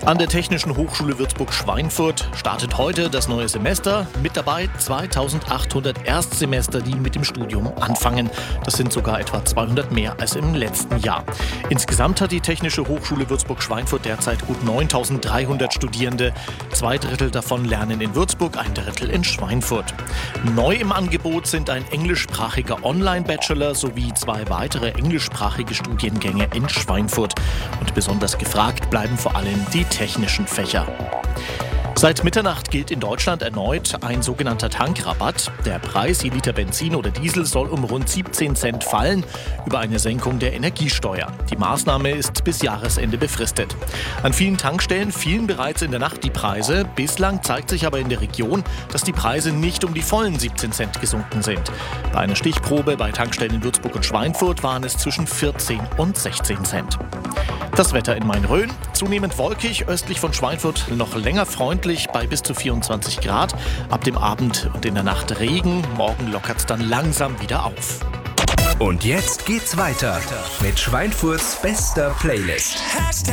An der Technischen Hochschule Würzburg-Schweinfurt startet heute das neue Semester. Mit dabei 2800 Erstsemester, die mit dem Studium anfangen. Das sind sogar etwa 200 mehr als im letzten Jahr. Insgesamt hat die Technische Hochschule Würzburg-Schweinfurt derzeit gut 9300 Studierende. 2/3 davon lernen in Würzburg, 1/3 in Schweinfurt. Neu im Angebot sind ein englischsprachiger Online-Bachelor sowie 2 weitere englischsprachige Studiengänge in Schweinfurt. Und besonders gefragt bleiben vor allem die technischen Fächer. Seit Mitternacht gilt in Deutschland erneut ein sogenannter Tankrabatt. Der Preis je Liter Benzin oder Diesel soll um rund 17 Cent fallen, über eine Senkung der Energiesteuer. Die Maßnahme ist bis Jahresende befristet. An vielen Tankstellen fielen bereits in der Nacht die Preise. Bislang zeigt sich aber in der Region, dass die Preise nicht um die vollen 17 Cent gesunken sind. Bei einer Stichprobe bei Tankstellen in Würzburg und Schweinfurt waren es zwischen 14 und 16 Cent. Das Wetter in Main-Rhön, zunehmend wolkig, östlich von Schweinfurt noch länger freundlich bei bis zu 24 Grad. Ab dem Abend und in der Nacht Regen, morgen lockert es dann langsam wieder auf. Und jetzt geht's weiter mit Schweinfurts bester Playlist.